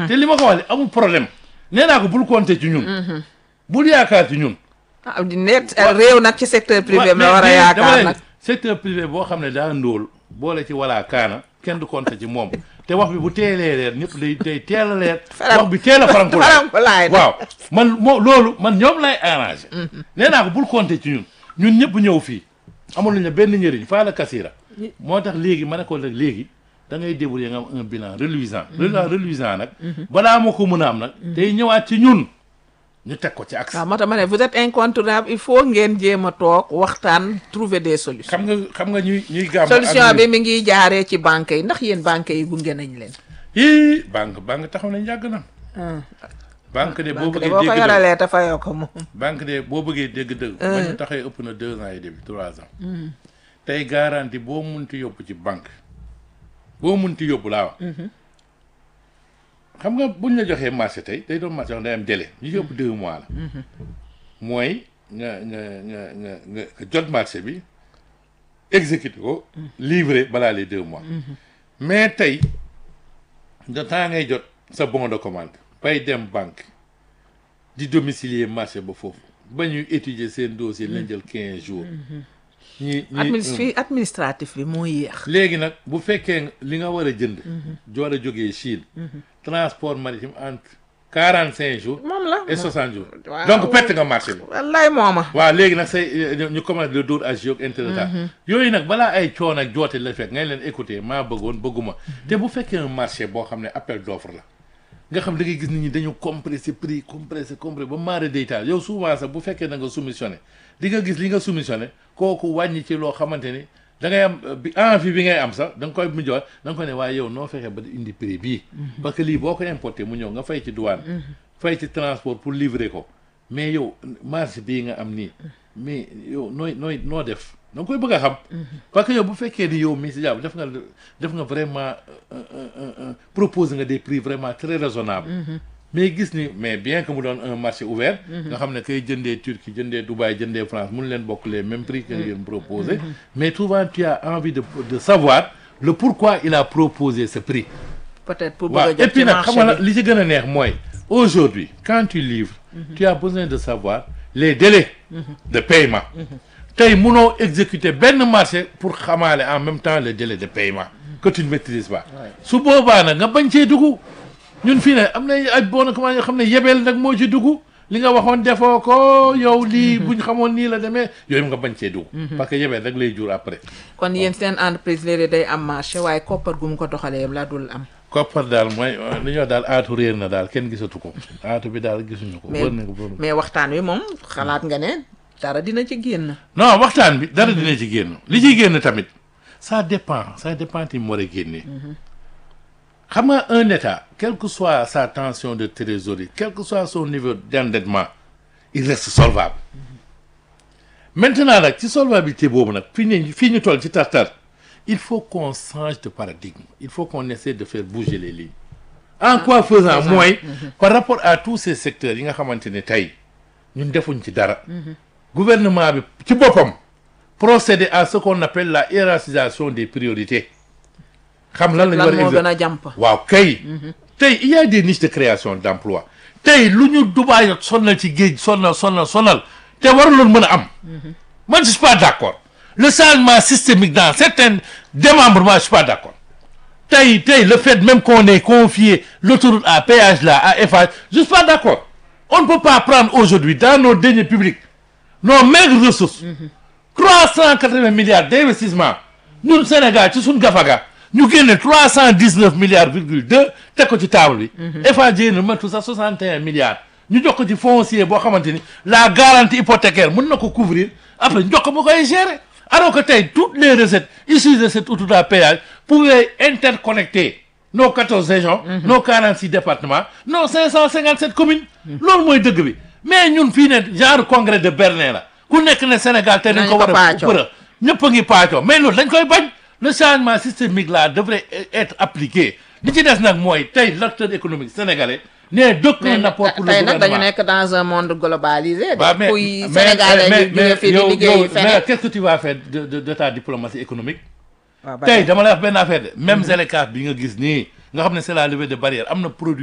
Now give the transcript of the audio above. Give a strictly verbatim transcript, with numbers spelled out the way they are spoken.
te li ma ko wax ne amul problème nee naa ko bul compter ci ñun. bul yaakaar ci ñun. ah di net réew nag ci secteur privé la war a yaakaar nag. secteur privé boo xam ne daa ndóol boole ci wala kaana kenn du compter ci moom te wax bi bu teelee leer ñëpp day day teel a leer. wax bi teel a farankulaay waaw man moo loolu man ñoom lay arrangé. nee naa ko bul compter ci ñun ñun ñëpp ñëw fii amul nañu benn njëriñ faa la kasira moo tax léegi ma ne ko nag léegi da ngay débrouiller nga am un bilan reluisant. bilan reluisant nag. balaa ma ko mën a am nag. day ñëwaat ci ñun. ñu teg ko ci axe. waaw moo tax ma ne vous êtes incontournable il faut ngeen jéem a toog waxtaan trouver des solutions. xam nga xam nga ñuy ñuy gàmm. solution bi mi ngi jaaree ci banque yi ndax yéen banque yi gunge nañ leen. yii banque banque taxaw nañ yàgg na. banque de boo bëggee dégg boo ko yoralee te fayoo ko moom. banque de boo bëggee dégg-dëgg. ba ñu taxee ëpp na deux ans et demi trois ans. tey garantie boo munti yóbbu ci banque boo munti yóbbu laa wax. xam nga buñ la joxee marché tey day doon marché wax day am délai ñu yóbbu deux mois la mooy nga nga nga nga nga jot marché bi exécuté ko livré balaa les deux mois mais tey de temps ngay jot sa bon de commande bay dem banque di domicilier marché ba foofu ba ñuy étudier seen dossier lañ jël quinze jours ñi ñi administratif bi moo yéex. léegi nag bu fekkee li nga war a jënd war a jógee Chine transport maritime entre quarante cinq jours. moom la et soixante jours. donc perte nga marché bi. wallaay mooma. waaw léegi nag say ñu commencé le dóor agio ak internet. yooyu nag balaa ay coon ak joote la fekk ngay leen écouter maa bëggoon bëgguma. te bu fekkee un marché boo xam ne appel d'offre la nga xam da ngay gis nit ñi dañu compressé prix compressé compressé ba maare détail yow souvent sax bu fekkee da nga soumissionné di nga gis li nga soumissionné kooku wàññi ci loo xamante ni. da ngay am bi envie bi ngay am sax da nga koy mujj da nga ko ne waaye yow noo fexe ba indi prix bii. parce que lii boo ko importé mu ñëw nga fay ci douane. fay ci transport pour livrer ko mais yow marge bii nga am nii mais yow nooy nooy noo def da nga koy bëgg a xam. parce que yow bu fekkee ni yow mii si jàpp def nga def nga vraiment proposer nga des prix vraiment très raisonnables. mais gis ni mais bien que mu doon un marché ouvert nga xam ne kay jëndee Turquie jëndee Dubaï jëndee France mun leen bokk les mêmes prix que ngeen proposé mais souvent tu as envie de de savoir le pourquoi il a proposé ce prix. peut-être pour bëgg a et puis nag xam nga li ci gën a neex mooy aujourd'hui quand tu livres tu as besoin de savoir les délais de paiement tey munoo exécuter benn marché pour xamaale en même temps les délais de paiement que tu ne maîtrises pas su boobaa nag nga bañ cee dugg ñun fii ne am na ay bon comment yoo xam ne yebeel nag moo ci dugg li nga waxoon defoo ko yow lii buñ xamoon nii la demee yooyu nga bañ cee dugg parce que yebeel rek lay jur après kon yéen seen entreprise léegi day am marché waaye koppar gu mu ko doxalee la dul am koppar daal mooy li ñoo daal aatu réer na daal kenn gisatu ko aatu bi daal gisuñu ko mais waxtaan wi moom xalaat nga ne dara dina ci génn non waxtaan bi dara dina ci génn li ciy génn tamit ça dépend ça dépend ti mu war a génnee xam nga un état quelle que soit sa tension de trésorerie quel que soit son niveau d'endettement il reste solvable maintenant nag ci solvabilité boobu nag fii ñu fii ñu toll ci tartar il faut qu'on change de paradigme il faut qu'on essaie de faire bouger les lignes en quoi faisant mooy par rapport à tous ces secteurs yi nga xamante ne tey ñun defuñ ci dara gouvernement bi ci boppam procéder à ce qu'on appelle la hiérarchisation des priorités xam lan la ñu war a gën a jàmp waaw kay tey il y a des niches de création d'emploi tey lu ñu Dubaï sonal ci géej sonal sonal sonal te waruloon mën a am man je suis pas d'accord le changement systémique dans certains démembrements je suis pas d'accord tey tey le fait même qu'on ait confié l'autoroute à péage là à Eiffage je suis pas d'accord on ne peut pas prendre aujourd'hui dans nos deniers publics nos maigres ressources trois cent quatre-vingts milliards d'investissement ñun Sénégal ci suñ gafaga ñu génne trois cent dix-neuf milliards virgule deux teg ko ci table bi Eiffage jénn matu sax soixante et un milliards ñu jox ko ci foncier boo xamante ni la garantie hypothécaire mën na ko couvrir après ñu jox ko ba koy gérer alors que tey toutes les recettes issues de cette autoroute à péage pouvaient interconnecter nos quatorze régions nos quarante-six départements nos cinq cent cinquante-sept communes loolu mooy dëgg bi mais ñun fii ne genre congrès de Berlin la ku nekk ne Sénégal te dañ ko war a përa ñëpp a ngi paacoo mais loolu dañ koy bañ le changement systémique là devrait être appliqué li ci des nag mooy tey l'acteur économique sénégalais n'est d'aucun apport pour le gouvernement. tey nag dañu nekk dans un monde globalisé. bah mais kuy sénégalais mais ñu fi di liggéey feneen. mais qu'est-ce que tu vas faire de de de ta diplomatie économique. tey dama lay wax benn affaire de même Zeleka bi nga gis nii nga xam ne c'est la levée de barrière am na produit.